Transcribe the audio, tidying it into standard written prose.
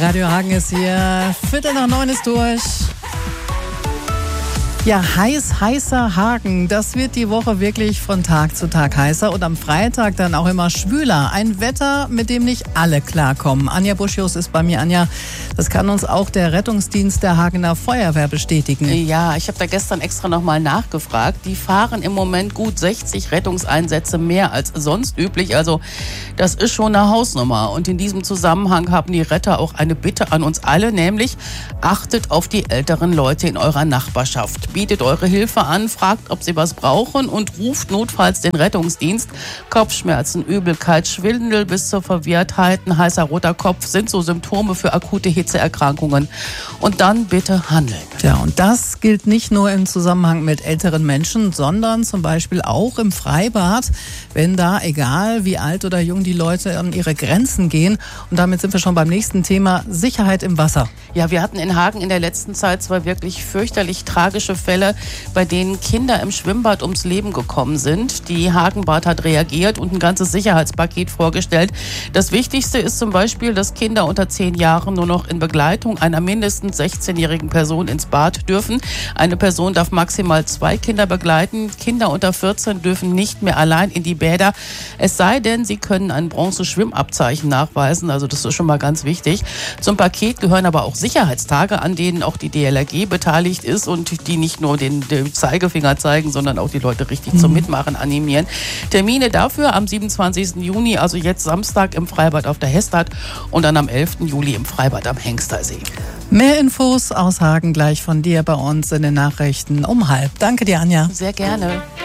Radio Hagen ist hier. 8:45 ist durch. Ja, heißer Hagen. Das wird die Woche wirklich von Tag zu Tag heißer und am Freitag dann auch immer schwüler. Ein Wetter, mit dem nicht alle klarkommen. Anja Buschius ist bei mir. Anja, das kann uns auch der Rettungsdienst der Hagener Feuerwehr bestätigen. Ja, ich habe da gestern extra nochmal nachgefragt. Die fahren im Moment gut 60 Rettungseinsätze mehr als sonst üblich. Also das ist schon eine Hausnummer. Und in diesem Zusammenhang haben die Retter auch eine Bitte an uns alle, nämlich achtet auf die älteren Leute in eurer Nachbarschaft. Bietet eure Hilfe an, fragt, ob sie was brauchen und ruft notfalls den Rettungsdienst. Kopfschmerzen, Übelkeit, Schwindel bis zur Verwirrtheit, ein heißer roter Kopf sind so Symptome für akute Hitzeerkrankungen. Und dann bitte handeln. Ja, und das gilt nicht nur im Zusammenhang mit älteren Menschen, sondern zum Beispiel auch im Freibad, wenn da, egal wie alt oder jung die Leute an ihre Grenzen gehen. Und damit sind wir schon beim nächsten Thema, Sicherheit im Wasser. Ja, wir hatten in Hagen in der letzten Zeit zwei wirklich fürchterlich tragische Fälle, bei denen Kinder im Schwimmbad ums Leben gekommen sind. Die Hagenbad hat reagiert und ein ganzes Sicherheitspaket vorgestellt. Das Wichtigste ist zum Beispiel, dass Kinder unter 10 Jahren nur noch in Begleitung einer mindestens 16-jährigen Person ins Bad dürfen. Eine Person darf maximal 2 Kinder begleiten. Kinder unter 14 dürfen nicht mehr allein in die Bäder. Es sei denn, sie können ein Bronze-Schwimmabzeichen nachweisen. Also das ist schon mal ganz wichtig. Zum Paket gehören aber auch Sicherheitstage, an denen auch die DLRG beteiligt ist und die nicht nur den Zeigefinger zeigen, sondern auch die Leute richtig zum Mitmachen animieren. Termine dafür am 27. Juni, also jetzt Samstag im Freibad auf der Hestad und dann am 11. Juli im Freibad am Hengstersee. Mehr Infos aus Hagen gleich von dir bei uns in den Nachrichten um 12:30. Danke dir, Anja. Sehr gerne.